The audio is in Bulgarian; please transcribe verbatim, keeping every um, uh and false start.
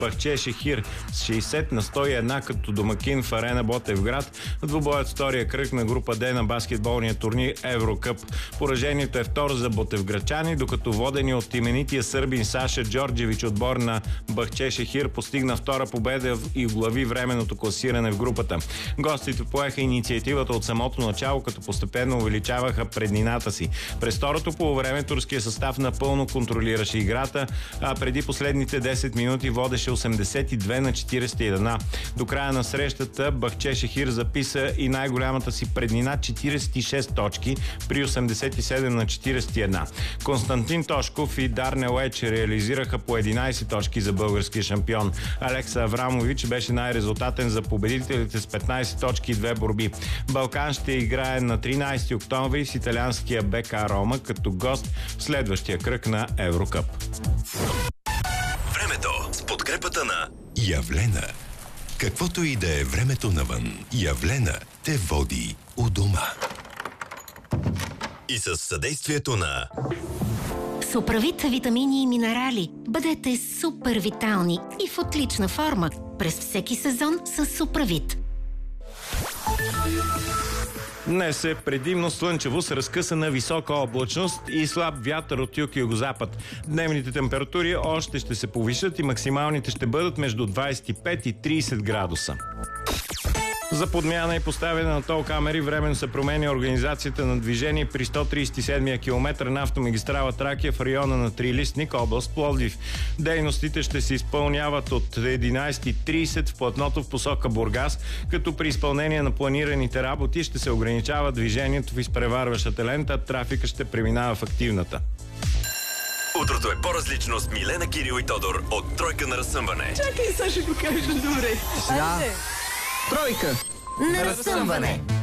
Бахче Шехир с шейсет на сто и една като домакин в Арена Ботевград в двубоят втория кръг на група Д на баскетболния турнир Еврокъп. Поражението е второ за ботевграчани, докато водени от именития сърбин Саша Джорджевич отбор на Бахче Шехир постигна втора победа и глави временното класиране в групата. Гостите поеха инициативата от самото начало, като постепенно увеличаваха преднината си. През второто полувреме турския състав напълно контролираше играта, а преди последните десет минути водеше осемдесет и две на четиридесет и една. До края на срещата Бахче Шехир записа и най-голямата си преднина четиридесет и шест точки при осемдесет и седем на четиридесет и една. Константин Тошков и Дарнел Еч реализираха по единадесет точки за българския шампион. Алекса Аврамович беше най-резултатен за победителите с петнадесет точки и две борби. Балкан ще играе на тринадесети октомври с италианския БК Рома като гост в следващия кръг на Еврокъп. Времето с подкрепата на Явлена. Каквото и да е времето навън, Явлена те води у дома. И със съдействието на Суправит витамини и минерали. Бъдете супер витални и в отлична форма през всеки сезон с Суправит. Днес е предимно слънчево с разкъсана висока облачност и слаб вятър от юг и югозапад. Дневните температури още ще се повишат и максималните ще бъдат между двадесет и пет и тридесет градуса. За подмяна и поставяне на тол камери временно се променя организацията на движение при сто тридесет и седми километър на автомагистрала Тракия в района на Трилистник, област Пловдив. Дейностите ще се изпълняват от единадесет и тридесет в платното в посока Бургас, като при изпълнение на планираните работи ще се ограничава движението в изпреварващата лента, трафика ще преминава в активната. Утрото е по-различно с Милена, Кирил и Тодор от Тройка на разсъмване. Чакай, сега ще го кажа добре. Сега. Тройка На разсъмване.